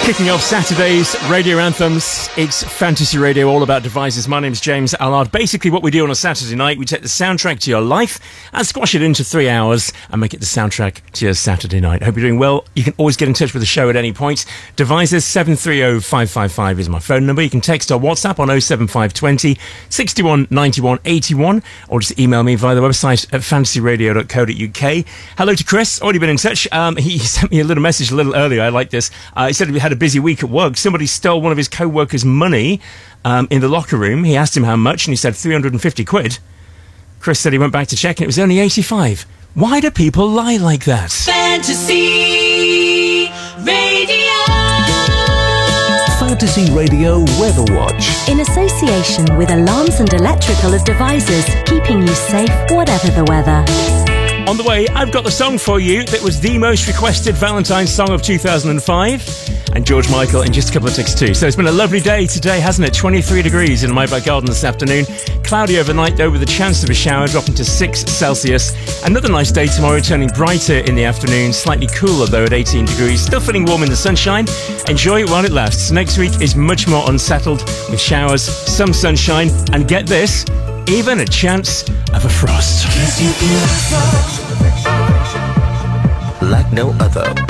Kicking off Saturday's radio anthems, it's Fantasy Radio, all about devices. My name's James Allard. Basically what we do on a Saturday night, we take the soundtrack to your life and squash it into 3 hours and make it the soundtrack to your Saturday night. Hope you're doing well. You can always get in touch with the show at any point. Devices 730-555 is my phone number. You can text or WhatsApp on 07520 61 91 81, or just email me via the website at fantasyradio.co.uk. Hello to Chris, already been in touch. He sent me a little message a little earlier. I like this. He said he had a busy week at work. Somebody stole one of his co-workers' money in the locker room. He asked him how much and he said 350 quid. Chris said he went back to check and it was only 85. Why do people lie like that? Fantasy Radio. Fantasy Radio Weather Watch. In association with Alarms and Electrical of Devices, keeping you safe whatever the weather. On the way, I've got the song for you that was the most requested Valentine's song of 2005, and George Michael in just a couple of ticks too. So it's been a lovely day today, hasn't it? 23 degrees in my back garden this afternoon. Cloudy overnight though, with a chance of a shower, dropping to 6 Celsius. Another nice day tomorrow, turning brighter in the afternoon, slightly cooler though at 18 degrees. Still feeling warm in the sunshine. Enjoy it while it lasts. Next week is much more unsettled, with showers, some sunshine, and get this, even a chance of a frost. Like no other.